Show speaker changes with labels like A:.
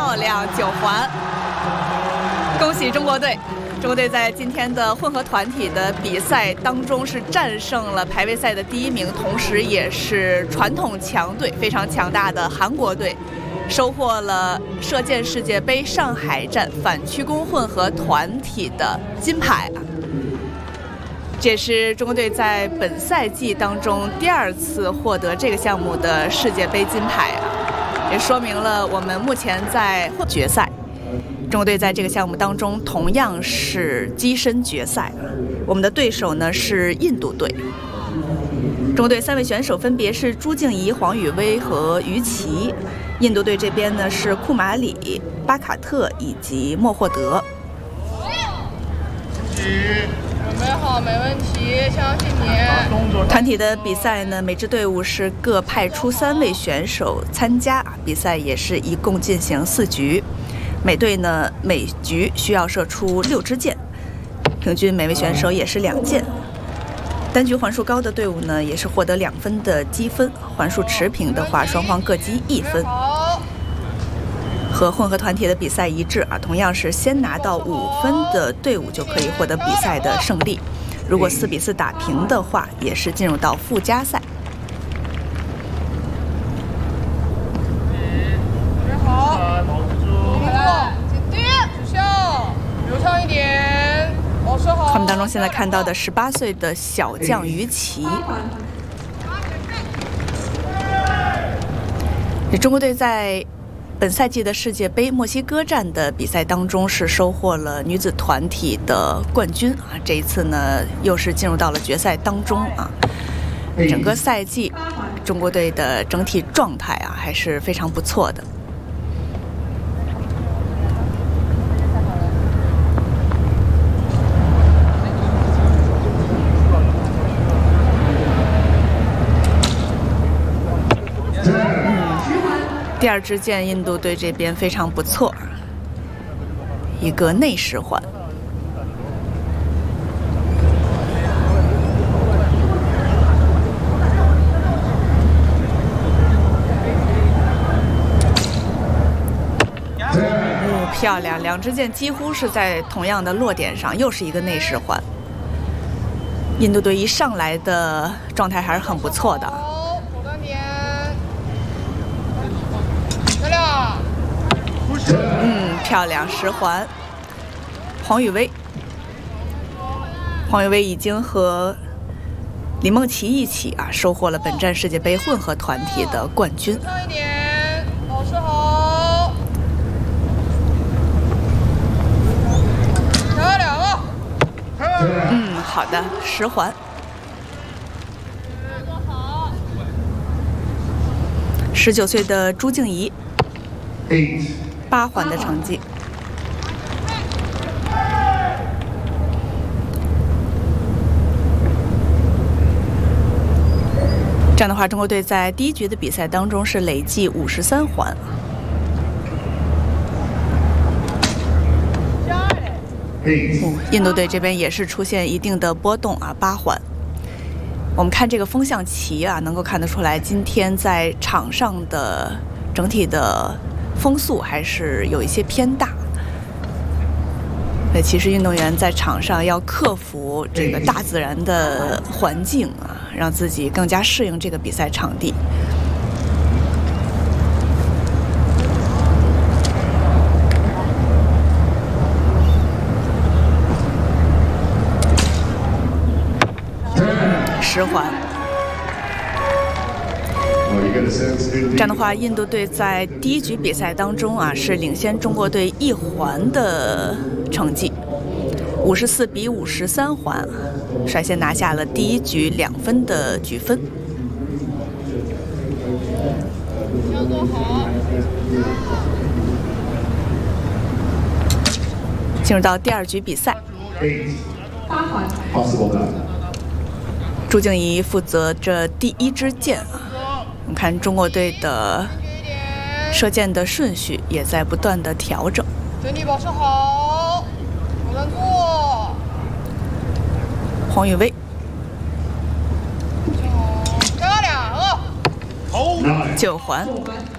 A: 漂亮9环，恭喜中国队！中国队在今天的混合团体的比赛当中是战胜了排位赛的第1名，同时也是传统强队非常强大的韩国队，收获了射箭世界杯上海站反曲弓混合团体的金牌。这也是中国队在本赛季当中第2次获得这个项目的世界杯金牌也说明了我们目前在决赛。中国队在这个项目当中同样是跻身决赛，我们的对手呢是印度队。中国队3位选手分别是朱静怡、黄雨薇和于琦，印度队这边呢是库马里、巴卡特以及莫霍德。
B: 准备好，没问题，相信你。
A: 团体的比赛呢，每支队伍是各派出3位选手参加，比赛也是一共进行4局。每队呢每局需要射出6支箭，平均每位选手也是2箭。单局环数高的队伍呢也是获得2分的积分，环数持平的话双方各积1分。和混合团体的比赛一致同样是先拿到5分的队伍就可以获得比赛的胜利。如果4比4打平的话，也是进入到附加赛。他们当中现在看到的18岁的小将于琦。中国队在本赛季的世界杯墨西哥站的比赛当中是收获了女子团体的冠军这一次呢又是进入到了决赛当中整个赛季中国队的整体状态还是非常不错的。第2支箭，印度队这边非常不错，一个内10环。漂亮，2支箭几乎是在同样的落点上，又是一个内10环。印度队一上来的状态还是很不错的。漂亮10环，黄雨薇已经和李梦琪一起收获了本站世界杯混合团体的冠军。
B: 上一点，保持好。漂亮
A: 好的，10环。19岁的朱静怡，8环的成绩。这样的话，中国队在第1局的比赛当中是累计53环。印度队这边也是出现一定的波动8环。我们看这个风向旗能够看得出来，今天在场上的整体的风速还是有一些偏大。其实运动员在场上要克服这个大自然的环境让自己更加适应这个比赛场地。10环。这样的话，印度队在第1局比赛当中是领先中国队1环的成绩，54比53环，率先拿下了第1局2分的局分。
B: 要做好。
A: 进入到第2局比赛。
B: 8环。
A: 朱静怡负责着第1支箭我们看中国队的射箭的顺序也在不断的调整。
B: 整体保持好，不能做。
A: 黄雨薇。
B: 漂亮
A: 9环。